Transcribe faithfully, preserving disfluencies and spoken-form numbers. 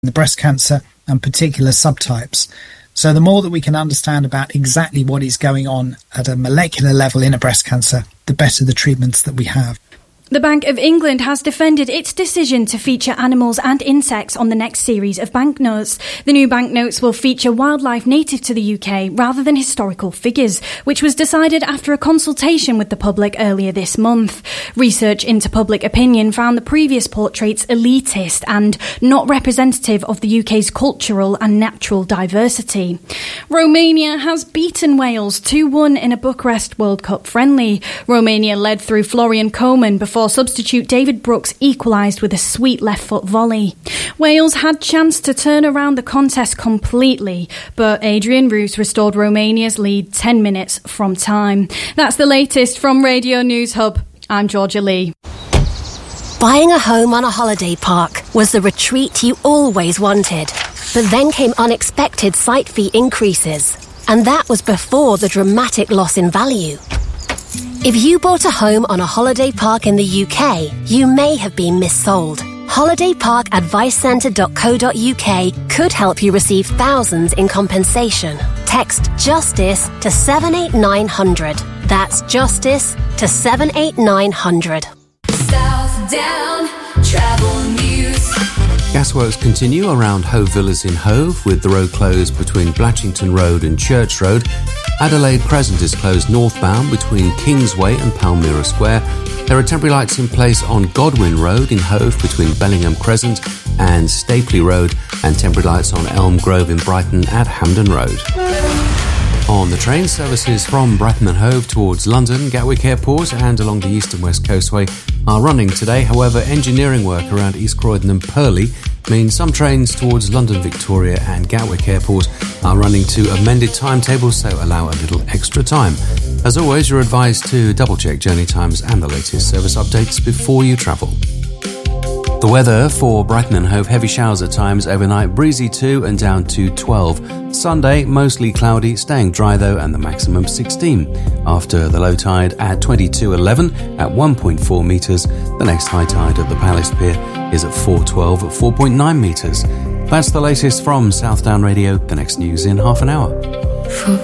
the breast cancer and particular subtypes. So the more that we can understand about exactly what is going on at a molecular level in a breast cancer, the better the treatments that we have. The Bank of England has defended its decision to feature animals and insects on the next series of banknotes. The new banknotes will feature wildlife native to the U K rather than historical figures, which was decided after a consultation with the public earlier this month. Research into public opinion found the previous portraits elitist and not representative of the U K's cultural and natural diversity. Romania has beaten Wales two one in a Bucharest World Cup friendly. Romania led through Florian Koeman before substitute David Brooks equalised with a sweet left-foot volley. Wales had chance to turn around the contest completely, but Adrian Roos restored Romania's lead ten minutes from time. That's the latest from Radio News Hub. I'm Georgia Lee. Buying a home on a holiday park was the retreat you always wanted. But then came unexpected site fee increases, and that was before the dramatic loss in value. If you bought a home on a holiday park in the U K, you may have been missold. holiday park advice centre dot co dot uk could help you receive thousands in compensation. Text JUSTICE to seven eight nine hundred. That's JUSTICE to seven eight nine hundred. South Down Travel News. Gasworks continue around Hove Villas in Hove, with the road closed between Blatchington Road and Church Road. Adelaide Crescent is closed northbound between Kingsway and Palmyra Square. There are temporary lights in place on Godwin Road in Hove between Bellingham Crescent and Stapley Road, and temporary lights on Elm Grove in Brighton at Hampden Road. On the train, services from Brighton and Hove towards London, Gatwick Airport and along the east and west coastway are running today. However, engineering work around East Croydon and Purley means some trains towards London Victoria and Gatwick Airport are running to amended timetables, so allow a little extra time. As always, you're advised to double-check journey times and the latest service updates before you travel. The weather for Brighton and Hove: heavy showers at times overnight, breezy two and down to twelve. Sunday, mostly cloudy, staying dry though, and the maximum sixteen. After the low tide at twenty-two eleven at one point four metres. The next high tide at the Palace Pier is at four twelve at four point nine metres. That's the latest from South Down Radio. The next news in half an hour.